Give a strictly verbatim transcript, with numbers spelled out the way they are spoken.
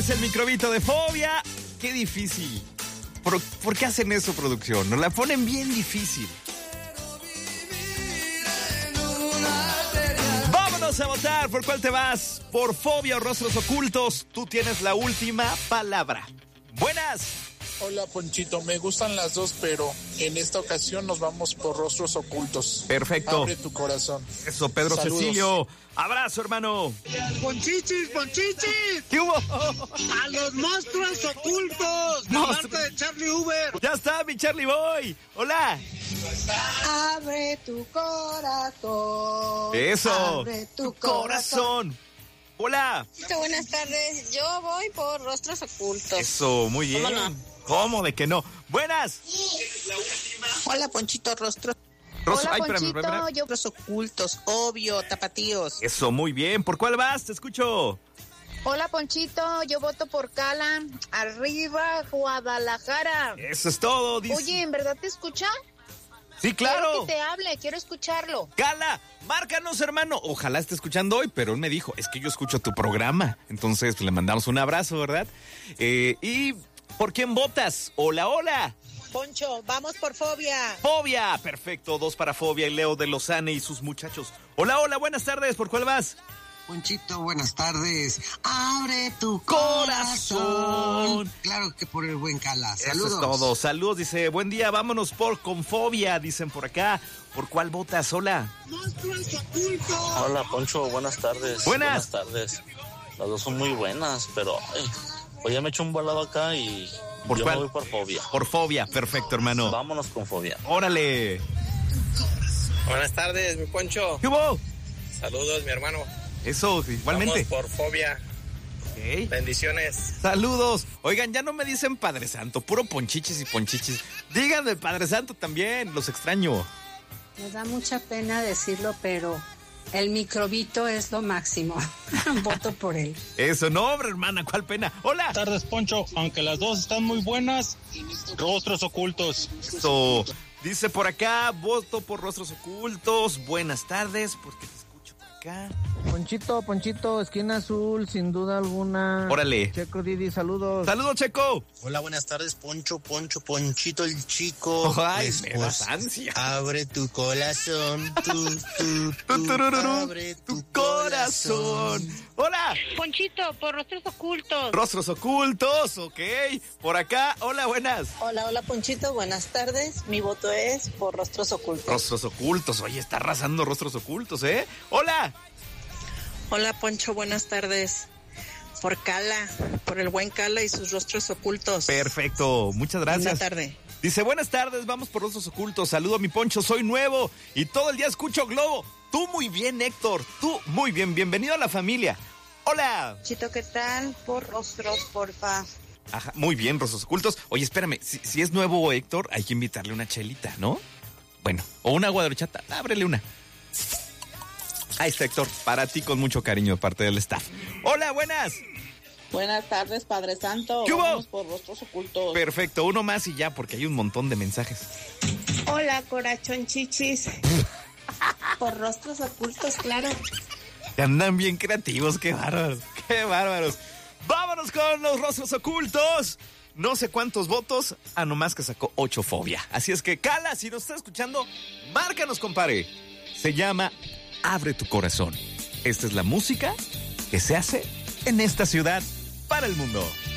Es el microbito de Fobia. Qué difícil. ¿Por, ¿Por qué hacen eso, producción? Nos la ponen bien difícil. Vámonos a votar. ¿Por cuál te vas? ¿Por Fobia o Rostros Ocultos? Tú tienes la última palabra. Buenas. Hola, Ponchito, me gustan las dos, pero en esta ocasión nos vamos por Rostros Ocultos. Perfecto. Abre tu corazón. Eso, Pedro Saludos. Cecilio. Abrazo, hermano. ¡Ponchichis, ponchichis! ¿Qué hubo? ¡A los monstruos ocultos! De Monstruos. parte de Charlie Uber. Ya está, mi Charlie Boy. Hola. Abre tu corazón. Eso. Abre tu Corazón. Hola. Buenas tardes. Yo voy por Rostros Ocultos. Eso, muy bien. ¿Cómo no? ¿Cómo de que no? Buenas. Hola, Ponchito, Rostros. Ros- Hola, Ay, espérame, Ponchito. espérame. Yo Rostros Ocultos, obvio, tapatíos. Eso, muy bien. ¿Por cuál vas? Te escucho. Hola, Ponchito. Yo voto por Cala. Arriba, Guadalajara. Eso es todo. Dice. Oye, ¿en verdad te escucha? Sí, Quiero claro. que te hable, quiero escucharlo. Cala, márcanos, hermano. Ojalá esté escuchando hoy, pero él me dijo, es que yo escucho tu programa. Entonces, pues, le mandamos un abrazo, ¿verdad? Eh, ¿Y por quién votas? Hola, hola. Poncho, vamos por Fobia. Fobia. Perfecto. Dos para Fobia y Leo de Lozane y sus muchachos. Hola, hola. Buenas tardes. ¿Por cuál vas? Ponchito, buenas tardes. Abre tu Corazón. corazón. Claro que por el buen Cala. Saludos. Eso es todo. Saludos. Dice, buen día. Vámonos por con Fobia. Dicen por acá. ¿Por cuál votas? Hola. ¡Monstruos ocultos! Hola, Poncho, buenas tardes. Buenas. Buenas tardes. Las dos son muy buenas, pero ay, pues ya me eché un volado acá y ¿Por yo cuál? me voy por Fobia. Por Fobia. Perfecto, hermano. Vámonos con Fobia. Órale. Buenas tardes, mi Poncho. ¿Qué hubo? Saludos, mi hermano. Eso, igualmente. Vamos por Fobia. Ok. Bendiciones. Saludos. Oigan, ya no me dicen Padre Santo, puro ponchichis y ponchichis. Díganme Padre Santo también, los extraño. Me da mucha pena decirlo, pero el microbito es lo máximo. Voto por él. Eso, no, hombre, hermana, ¿cuál pena? Hola. Buenas tardes, Poncho. Aunque las dos están muy buenas, Rostros Ocultos. Eso. Dice por acá, voto por Rostros Ocultos. Buenas tardes, porque te escucho por acá. Ponchito, Ponchito, esquina azul, sin duda alguna. Órale. Checo Didi, saludos. Saludos, Checo. Hola, buenas tardes, Poncho, Poncho, Ponchito el chico. Ay, Pues, me pues, das ansia. abre tu corazón, tú, tú, tú, Turururú, abre tu, tu corazón. Hola. Ponchito, por Rostros Ocultos. Rostros Ocultos, ok. Por acá, hola, buenas. Hola, hola, Ponchito, buenas tardes. Mi voto es por Rostros Ocultos. Rostros Ocultos, oye, está arrasando Rostros Ocultos, ¿eh? Hola. Hola, Poncho, buenas tardes. Por Cala, por el buen Cala y sus Rostros Ocultos. Perfecto, muchas gracias. Buenas tardes. Dice, buenas tardes, vamos por Rostros Ocultos. Saludo a mi Poncho, soy nuevo y todo el día escucho Globo. Tú muy bien, Héctor, tú muy bien. Bienvenido a la familia. Hola. Chito, ¿qué tal? Por Rostros, porfa. Ajá, muy bien, Rostros Ocultos. Oye, espérame, si, si es nuevo Héctor, hay que invitarle una chelita, ¿no? Bueno, o una agua de horchata, ábrele una. Ahí está, Héctor, para ti con mucho cariño de parte del staff. Hola, buenas. Buenas tardes, Padre Santo. ¿Qué hubo? Vamos por Rostros Ocultos. Perfecto, uno más y ya, porque hay un montón de mensajes. Hola, Corazón Chichis. Por Rostros Ocultos, claro. Andan bien creativos, qué bárbaros, qué bárbaros. Vámonos con los Rostros Ocultos. No sé cuántos votos, a nomás que sacó ocho Fobia. Así es que, Cala, si nos está escuchando, márcanos, compadre. Se llama Abre tu Corazón. Esta es la música que se hace en esta ciudad para el mundo.